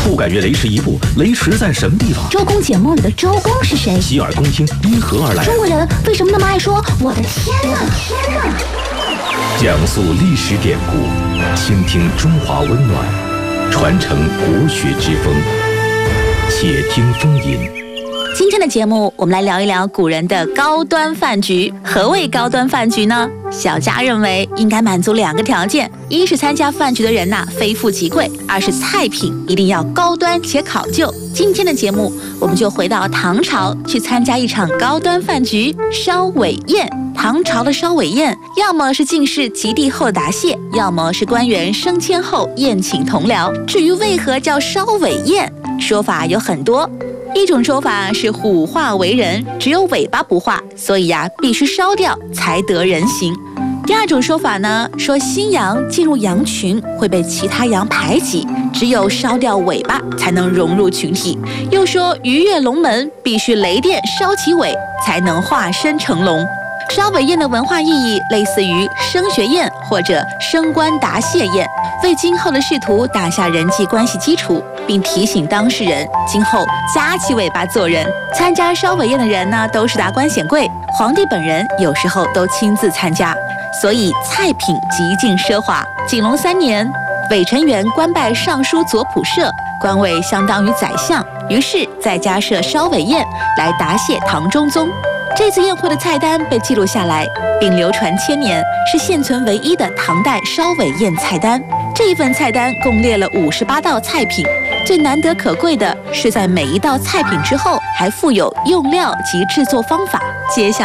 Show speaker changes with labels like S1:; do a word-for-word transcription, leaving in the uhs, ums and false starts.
S1: 不敢越雷池一步，雷池在什么地方？
S2: 周公解梦里的周公是谁？
S1: 洗耳恭听，因何而来？
S2: 中国人为什么那么爱说我的天哪？天哪！
S1: 讲述历史典故，倾听中华温暖，传承国学之风。且听风吟。
S3: 今天的节目，我们来聊一聊古人的高端饭局。何谓高端饭局呢？小佳认为应该满足两个条件：一是参加饭局的人呐、啊、非富即贵；二是菜品一定要高端且考究。今天的节目，我们就回到唐朝，去参加一场高端饭局——烧尾宴。唐朝的烧尾宴，要么是进士及第后的答谢，要么是官员升迁后宴请同僚。至于为何叫烧尾宴，说法有很多。一种说法是虎化为人，只有尾巴不化，所以呀、啊、必须烧掉才得人形。第二种说法呢，说新羊进入羊群会被其他羊排挤，只有烧掉尾巴才能融入群体。又说鱼跃龙门必须雷电烧起尾才能化身成龙。烧尾宴的文化意义类似于升学宴或者升官答谢宴，为今后的仕途打下人际关系基础，并提醒当事人今后夹起尾巴做人。参加烧尾宴的人呢，都是达官显贵，皇帝本人有时候都亲自参加，所以菜品极尽奢华。景隆三年，韦承元官拜尚书左仆射，官位相当于宰相，于是再加设烧尾宴来答谢唐中宗。这次宴会的菜单被记录下来，并流传千年，是现存唯一的唐代烧尾宴菜单。这一份菜单共列了五十八道菜品，最难得可贵的是在每一道菜品之后还附有用料及制作方法。接下